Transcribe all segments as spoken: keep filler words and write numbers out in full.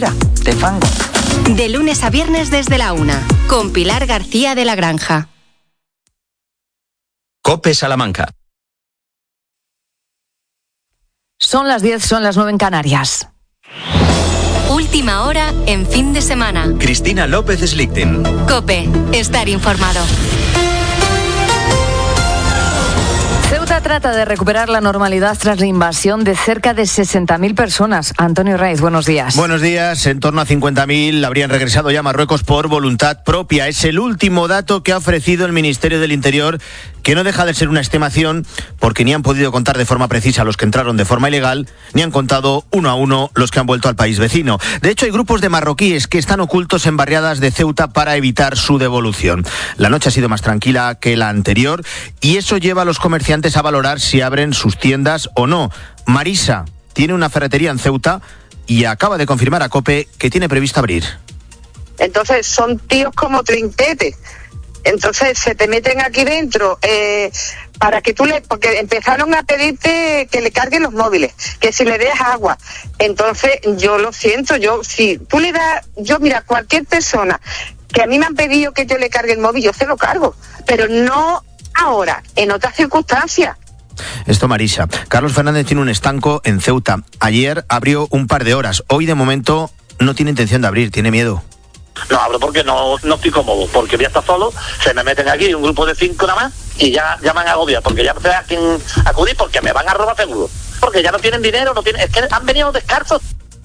de fango. De lunes a viernes desde la una, con Pilar García de la Granja. COPE Salamanca. Son las diez, son las nueve en Canarias. Última hora en fin de semana. Cristina López Slichting. COPE, estar informado. Ceuta trata de recuperar la normalidad tras la invasión de cerca de sesenta mil personas. Antonio Raiz, buenos días. Buenos días. En torno a cincuenta mil habrían regresado ya a Marruecos por voluntad propia. Es el último dato que ha ofrecido el Ministerio del Interior, que no deja de ser una estimación porque ni han podido contar de forma precisa los que entraron de forma ilegal, ni han contado uno a uno los que han vuelto al país vecino. De hecho, hay grupos de marroquíes que están ocultos en barriadas de Ceuta para evitar su devolución. La noche ha sido más tranquila que la anterior y eso lleva a los comerciantes a valorar si abren sus tiendas o no. Marisa tiene una ferretería en Ceuta y acaba de confirmar a COPE que tiene previsto abrir. Entonces son tíos como trinquetes. Entonces se te meten aquí dentro eh, para que tú le... Porque empezaron a pedirte que le carguen los móviles, que si le des agua. Entonces yo lo siento, yo si tú le das... Yo mira, cualquier persona que a mí me han pedido que yo le cargue el móvil, yo se lo cargo. Pero no ahora, en otras circunstancias. Esto, Marisa. Carlos Fernández tiene un estanco en Ceuta. Ayer abrió un par de horas. Hoy, de momento, no tiene intención de abrir. Tiene miedo. No abro porque no, no estoy cómodo, porque voy a estar solo, se me meten aquí un grupo de cinco nada más y ya, ya me han agobiado, porque ya no sé a quién acudir, porque me van a robar seguro, porque ya no tienen dinero, no tienen, es que han venido descalzos.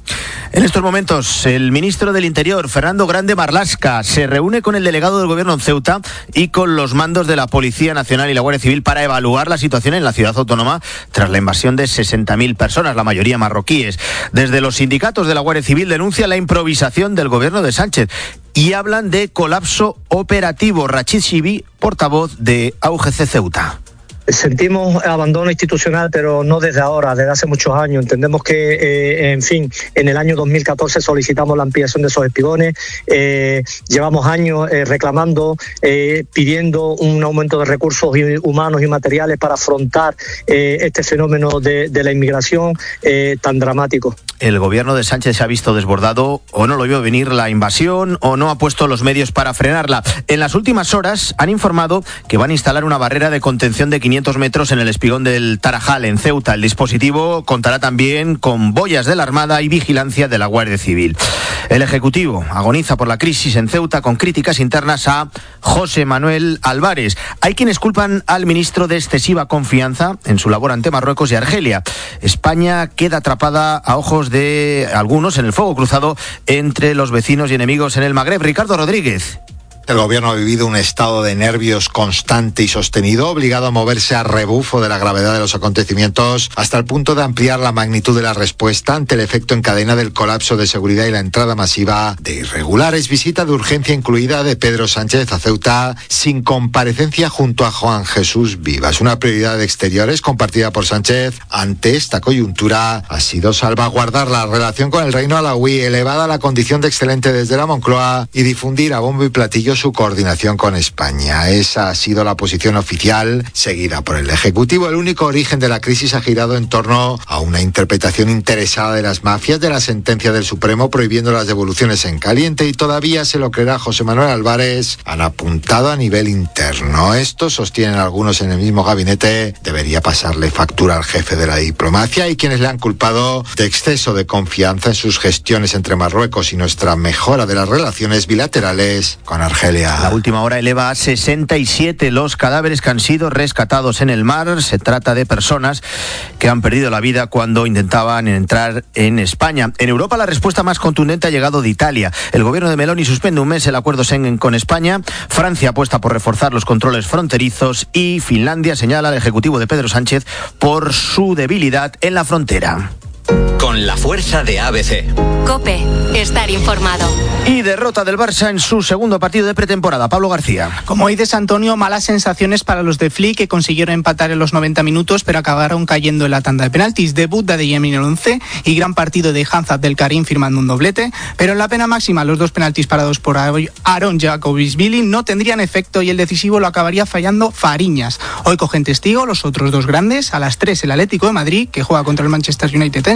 En estos momentos, el ministro del Interior, Fernando Grande Marlaska, se reúne con el delegado del Gobierno en Ceuta y con los mandos de la Policía Nacional y la Guardia Civil para evaluar la situación en la ciudad autónoma tras la invasión de sesenta mil personas, la mayoría marroquíes. Desde los sindicatos de la Guardia Civil denuncian la improvisación del Gobierno de Sánchez y hablan de colapso operativo. Rachid Shibi, portavoz de A U G C Ceuta. Sentimos abandono institucional, pero no desde ahora, desde hace muchos años. Entendemos que, eh, en fin, en el año dos mil catorce solicitamos la ampliación de esos espigones. Eh, llevamos años eh, reclamando, eh, pidiendo un aumento de recursos humanos y materiales para afrontar eh, este fenómeno de, de la inmigración eh, tan dramático. El gobierno de Sánchez se ha visto desbordado, o no lo vio venir la invasión, o no ha puesto los medios para frenarla. En las últimas horas han informado que van a instalar una barrera de contención de quinientos metros en el espigón del Tarajal, en Ceuta. El dispositivo contará también con boyas de la Armada y vigilancia de la Guardia Civil. El Ejecutivo agoniza por la crisis en Ceuta con críticas internas a José Manuel Álvarez. Hay quienes culpan al ministro de excesiva confianza en su labor ante Marruecos y Argelia. España queda atrapada a ojos de algunos en el fuego cruzado entre los vecinos y enemigos en el Magreb. Ricardo Rodríguez. El gobierno ha vivido un estado de nervios constante y sostenido, obligado a moverse a rebufo de la gravedad de los acontecimientos, hasta el punto de ampliar la magnitud de la respuesta ante el efecto en cadena del colapso de seguridad y la entrada masiva de irregulares. Visita de urgencia incluida de Pedro Sánchez a Ceuta, sin comparecencia junto a Juan Jesús Vivas. Una prioridad de exteriores compartida por Sánchez ante esta coyuntura ha sido salvaguardar la relación con el reino alauí, elevada a la condición de excelente desde la Moncloa, y difundir a bombo y platillo su coordinación con España. Esa ha sido la posición oficial seguida por el Ejecutivo. El único origen de la crisis ha girado en torno a una interpretación interesada de las mafias de la sentencia del Supremo prohibiendo las devoluciones en caliente, y todavía se lo creerá José Manuel Álvarez, han apuntado a nivel interno. Esto, sostienen algunos en el mismo gabinete, debería pasarle factura al jefe de la diplomacia, y quienes le han culpado de exceso de confianza en sus gestiones entre Marruecos y nuestra mejora de las relaciones bilaterales con Argelia. La última hora eleva a sesenta y siete los cadáveres que han sido rescatados en el mar. Se trata de personas que han perdido la vida cuando intentaban entrar en España. En Europa, la respuesta más contundente ha llegado de Italia. El gobierno de Meloni suspende un mes el acuerdo Schengen con España. Francia apuesta por reforzar los controles fronterizos y Finlandia señala al ejecutivo de Pedro Sánchez por su debilidad en la frontera. Con la fuerza de A B C. COPE, estar informado. Y derrota del Barça en su segundo partido de pretemporada. Pablo García. Como dices, Antonio, malas sensaciones para los de Flick, que consiguieron empatar en los noventa minutos, pero acabaron cayendo en la tanda de penaltis. Debut de Adeyemi en el once y gran partido de Hamza Abdelkarim firmando un doblete, pero en la pena máxima los dos penaltis parados por Aaron Jacobisvili no tendrían efecto y el decisivo lo acabaría fallando Fariñas. Hoy cogen testigo los otros dos grandes. A las tres el Atlético de Madrid, que juega contra el Manchester United en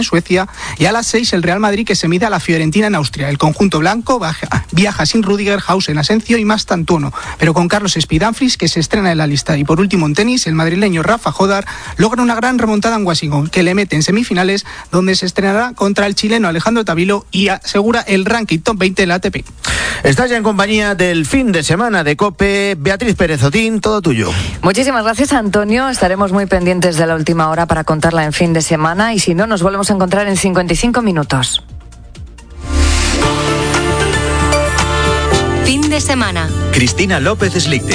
en Suecia, y a las seis el Real Madrid, que se mide a la Fiorentina en Austria. El conjunto blanco baja, viaja sin Rüdiger, Hausen, Asencio y Mastantuono, pero con Carlos Spidanfris, que se estrena en la lista. Y por último, en tenis, el madrileño Rafa Jodar logra una gran remontada en Washington, que le mete en semifinales, donde se estrenará contra el chileno Alejandro Tavilo y asegura el ranking top veinte de la A T P. Estás ya en compañía del fin de semana de COPE. Beatriz Pérez Otín, todo tuyo. Muchísimas gracias, Antonio. Estaremos muy pendientes de la última hora para contarla en fin de semana, y si no, nos volvemos a encontrar en cincuenta y cinco minutos. Fin de semana. Cristina López Slichting.